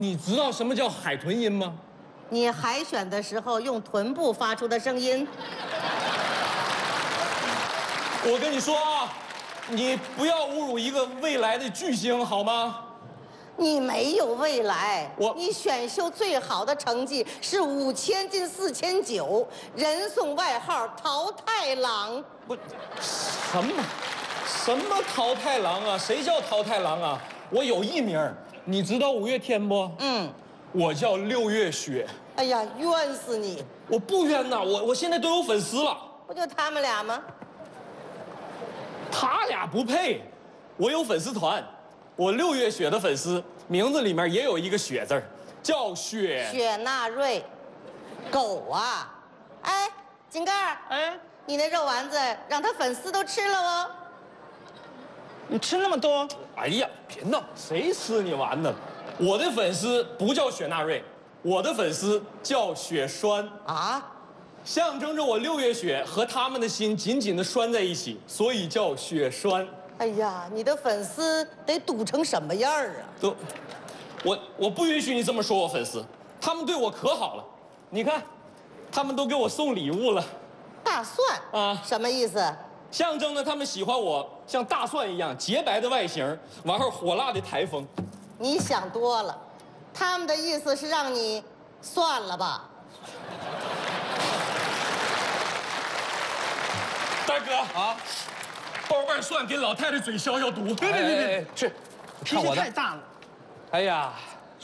你知道什么叫海豚音吗？ 你海选的时候用臀部发出的声音。 我跟你说啊，你不要侮辱一个未来的巨星好吗？ 你没有未来， 我你选秀最好的成绩是5000进4900，人送外号淘汰郎。 不，什么淘汰郎啊？谁叫淘汰郎啊？我有艺名，你知道五月天不？我叫6月雪。 哎呀，冤死你！ 我不冤呐，我现在都有粉丝了。 不就他们俩吗？ 他俩不配，我有粉丝团，我6月雪的粉丝名字里面也有一个雪字儿，叫雪。 雪纳瑞，狗啊！哎，井盖， 哎， 你那肉丸子让他粉丝都吃了哦。 你吃那么多？ 哎呀，别闹，谁吃你丸子？我的粉丝不叫雪纳瑞，我的粉丝叫雪栓啊， 象征着我6月雪和他们的心紧紧地拴在一起，所以叫雪栓。 哎呀，你的粉丝得堵成什么样啊？ 都，我不允许你这么说我粉丝，他们对我可好了，你看，他们都给我送礼物了， 大蒜啊什么意思？ 象征着他们喜欢我像大蒜一样洁白的外形，完后火辣的台风。 你想多了，他们的意思是让你算了吧。 大哥啊，包瓣蒜给老太太嘴消消毒。 别， 去， 脾气太大了。 哎呀，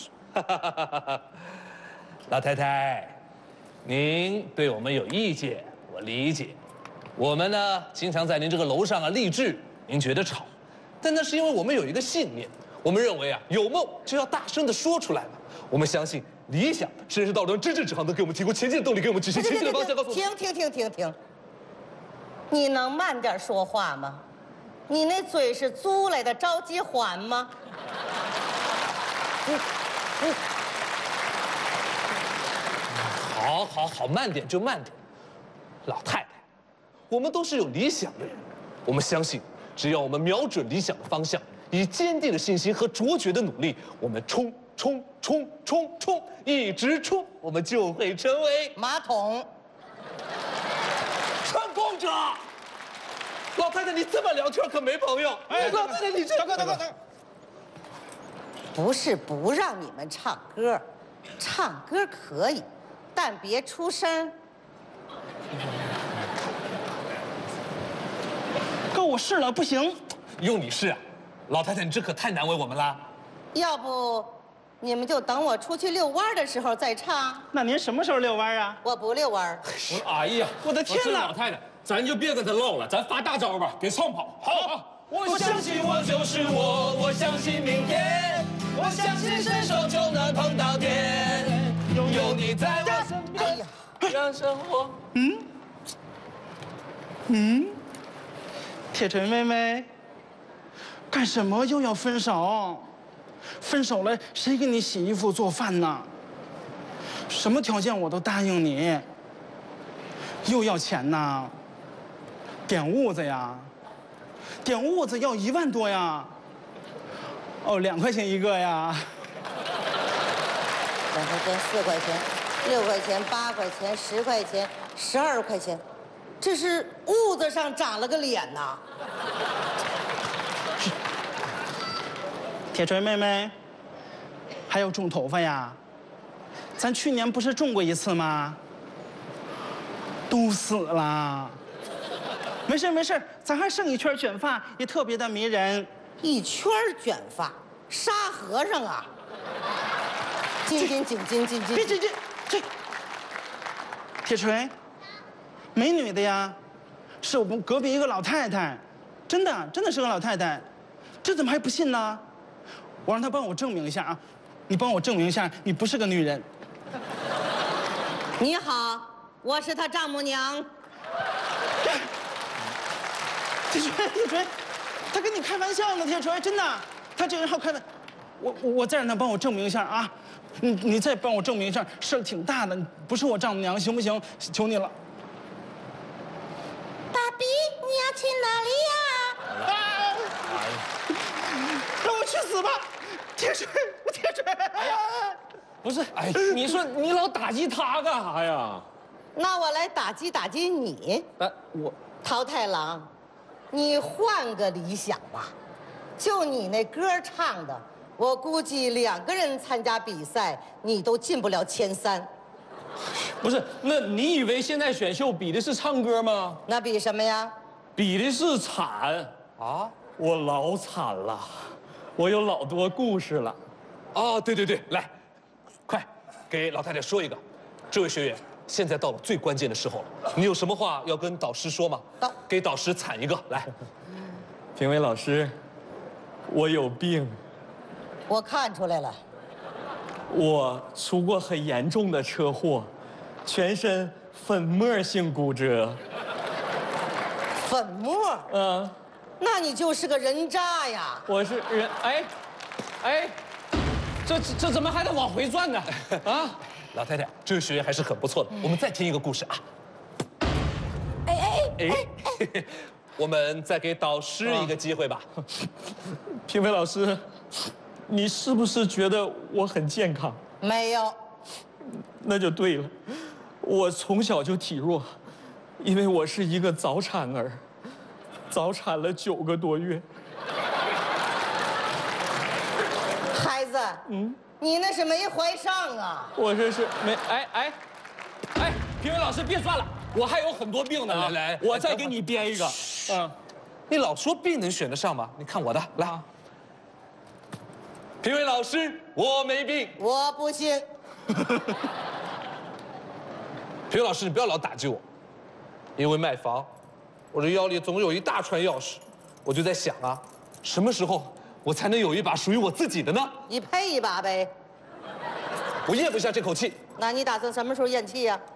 老太太，您对我们有意见，我理解。我们呢，经常在您这个楼上啊励志，您觉得吵，但那是因为我们有一个信念，我们认为啊，有梦就要大声的说出来嘛。我们相信理想是人生道路上真正指航，能给我们提供前进的动力，给我们指向前进的方向。告诉我， 停！你能慢点说话吗？你那嘴是租来的，着急还吗？ 好，慢点就慢点。老太太，我们都是有理想的人，我们相信，只要我们瞄准理想的方向，以坚定的信心和卓绝的努力，我们冲，一直冲，我们就会成为马桶。 成功者。老太太，你这么聊天可没朋友。哎，老太太，你这……大哥， 不是不让你们唱歌，唱歌可以，但别出声。 哥，我试了，不行。 用你试啊，老太太，你这可太难为我们啦。 要不，你们就等我出去遛弯的时候再唱。 那您什么时候遛弯啊？ 我不遛弯。 哎呀， 我的天哪！ 老太太，咱就别跟他唠了，咱发大招吧，给唱跑。好， 我相信我就是我，我相信明天，我相信伸手就能碰到天，有你在我身边， 哎呀， 让生活。 铁锤妹妹，干什么又要分手？分手了，谁给你洗衣服做饭呢？什么条件我都答应你。又要钱呐？点屋子呀？点屋子要1万多呀？哦，2块钱一个呀 2块钱、4块钱、6块钱、8块钱、10块钱、12块钱，这是屋子上长了个脸呐！ 铁锤妹妹，还要种头发呀？咱去年不是种过1次吗？都死了。没事，咱还剩1圈卷发，也特别的迷人。 1圈卷发，沙和尚啊！紧！ 别这，铁锤，美女的呀，是我们隔壁一个老太太，真的是个老太太，这怎么还不信呢？我让她帮我证明一下啊，你帮我证明一下，你不是个女人。 你好，我是她丈母娘。 铁锤，他跟你开玩笑呢，铁锤，真的，他这人好开玩。我再让他帮我证明一下啊，你再帮我证明一下，事儿挺大的，不是我丈母娘，行不行？求你了。 爸比，你要去哪里呀？ 让我去死吧！ 铁锤，铁锤！哎呀， 不是，哎，你说你老打击他干啥呀？ 那我来打击打击你。 我桃太郎，你换个理想吧。就你那歌唱的，我估计2个人参加比赛，你都进不了前3。 不是，那你以为现在选秀比的是唱歌吗？ 那比什么呀？ 比的是惨啊！我老惨了，我有老多故事了。 哦，对对对，来，快给老太太说一个。这位学员，现在到了最关键的时候了，你有什么话要跟导师说吗？给导师惨一个，来。 评委老师，我有病， 我看出来了。 我出过很严重的车祸，全身粉末性骨折。 粉末？ 嗯， 那你就是个人渣呀！ 我是人，哎，这怎么还得往回转呢？啊， 老太太，这位学员还是很不错的。我们再听一个故事啊。哎，我们再给导师一个机会吧。 评委老师，你是不是觉得我很健康？ 没有。 那就对了，我从小就体弱，因为我是一个早产儿，早产了9个多月。 孩子，你那是没怀上啊！ 我这是没哎，评委老师别算了，我还有很多病呢啊！ 来， 我再给你编一个。 你老说病能选得上吗？你看我的，来。评委老师，我没病。 我不信。 评委老师，你不要老打击我，因为卖房，我这腰里总有一大串钥匙，我就在想啊，什么时候我才能有一把属于我自己的呢？ 你配一把呗。 我咽不下这口气。 那你打算什么时候咽气呀？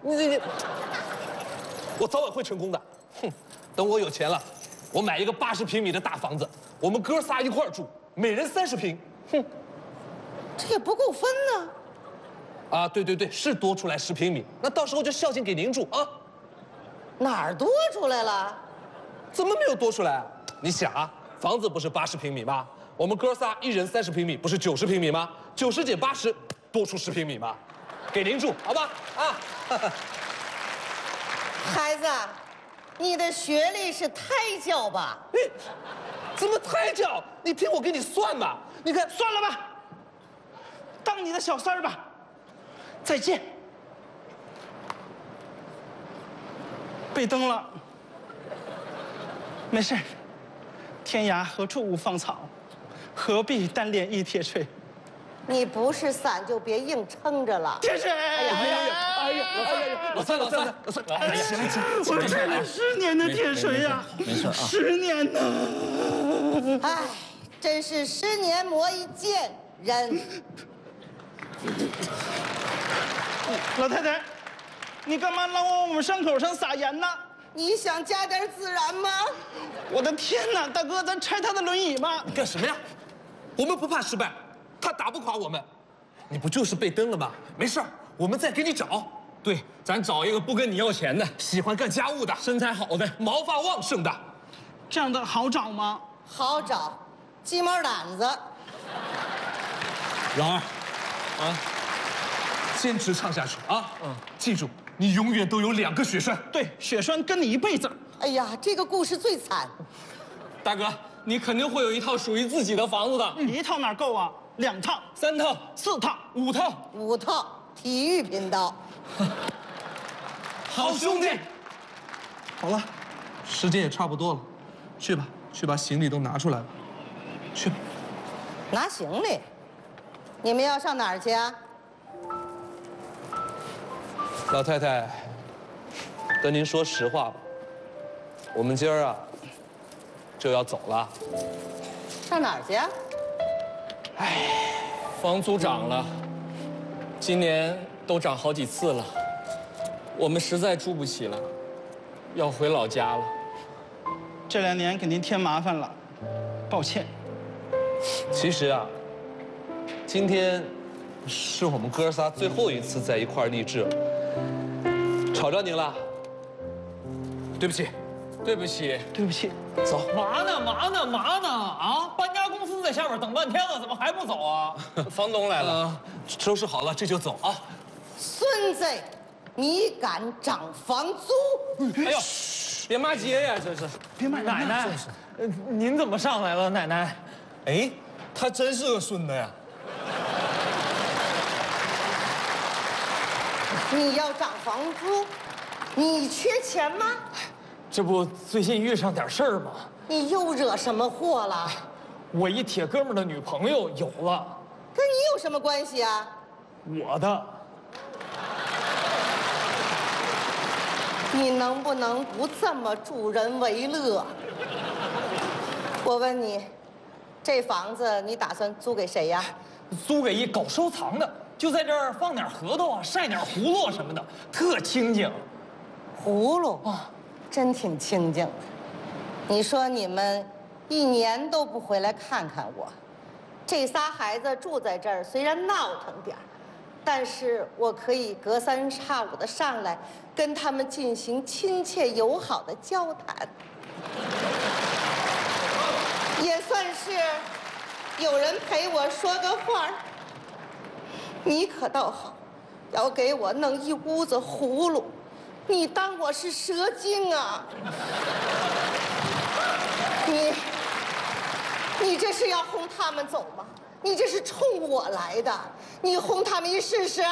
我早晚会成功的。哼，等我有钱了，我买一个80平米的大房子，我们哥仨一块儿住，每人30平。哼， 这也不够分呢。 啊，对，是多出来10平米，那到时候就孝敬给您住啊。 哪儿多出来了？ 怎么没有多出来啊？你想啊，房子不是80平米吗？我们哥仨1人30平米，不是90平米吗？90减80，多出10平米吗？给您住，好吧？啊， 孩子，你的学历是胎教吧？ 你怎么胎教？你听我给你算吧。你看， 算了吧，当你的小三儿吧。再见。被蹬了，没事。天涯何处无芳草，何必单恋一铁锤。 你不是伞就别硬撑着了。 铁锤！ 哎呀， 老三， 我是10年的铁锤呀， 没事啊 10年呢。 哎，真是10年磨一剑人。 老太太，你干嘛老往我们伤口上撒盐呢？ 你想加点孜然吗？ 我的天哪，大哥，咱拆他的轮椅吧。 干什么呀？我们不怕失败，他打不垮我们。你不就是被蹬了吗？没事儿，我们再给你找。 对，咱找一个不跟你要钱的， 喜欢干家务的， 身材好的， 毛发旺盛的。 这样的好找吗？ 好找，鸡毛掸子。 老二，啊，坚持唱下去啊！记住，你永远都有2个血栓。 对，血栓跟你一辈子。 哎呀，这个故事最惨。 大哥，你肯定会有一套属于自己的房子的。 1套哪够啊？2套、 3套、 4套、 5套。 5套，体育频道。 好兄弟， 好了，时间也差不多了，去吧，去把行李都拿出来吧，去吧。 拿行李？你们要上哪儿去啊？ 老太太，跟您说实话吧，我们今儿啊就要走了。 上哪儿去啊？ 房租涨了，今年都涨好几次了，我们实在住不起了，要回老家了。 这2年给您添麻烦了，抱歉。 其实啊，今天是我们哥仨最后一次在一块儿励志了，吵着您了，对不起， 对不起， 对不起。 走。 嘛呢啊！搬家公司孙子在下边等半天了，怎么还不走啊？ 房东来了，收拾好了这就走啊。 孙子，你敢涨房租？ 哎呦，别骂街呀，这是。 别骂奶奶，您怎么上来了，奶奶？ 哎，他真是个孙子呀！ 你要涨房租，你缺钱吗？ 这不最近遇上点事儿吗？ 你又惹什么祸了？ 我一铁哥们儿的女朋友有了， 跟你有什么关系啊？ 我的。 你能不能不这么助人为乐？我问你，这房子你打算租给谁呀？ 租给一搞收藏的，就在这儿放点核桃啊，晒点葫芦什么的，特清静。 葫芦啊，真挺清静的。你说你们1年都不回来看看我，这仨孩子住在这儿，虽然闹腾点儿，但是我可以隔三差五的上来跟他们进行亲切友好的交谈，也算是有人陪我说个话儿。你可倒好，要给我弄一屋子葫芦，你当我是蛇精啊？你这是要轰他们走吗？你这是冲我来的，你轰他们一试试？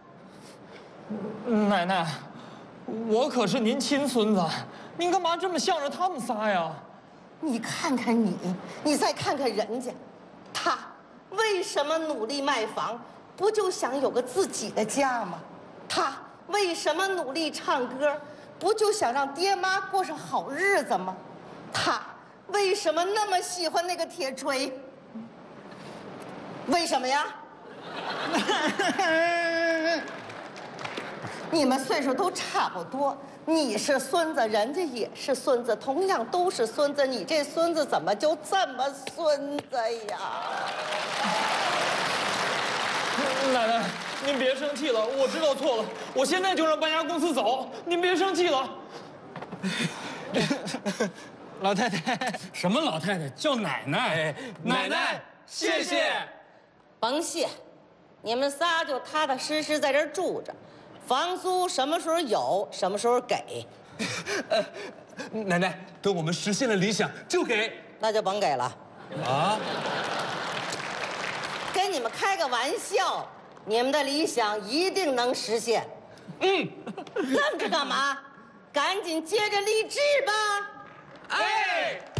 奶奶，我可是您亲孙子，您干嘛这么向着他们仨呀？ 你看看你，你再看看人家，他为什么努力卖房？不就想有个自己的家吗？他为什么努力唱歌？不就想让爹妈过上好日子吗？他为什么那么喜欢那个铁锤？为什么呀？你们岁数都差不多，你是孙子，人家也是孙子，同样都是孙子，你这孙子怎么就这么孙子呀？ 奶奶，您别生气了，我知道错了，我现在就让搬家公司走，您别生气了。 老太太， 什么老太太，叫奶奶。 奶奶，谢谢。 甭谢，你们仨就踏踏实实在这儿住着，房租什么时候有，什么时候给， 奶奶，等我们实现了理想就给。 那就甭给了。 啊， 跟你们开个玩笑，你们的理想一定能实现。愣着干嘛？赶紧接着励志吧！ 哎。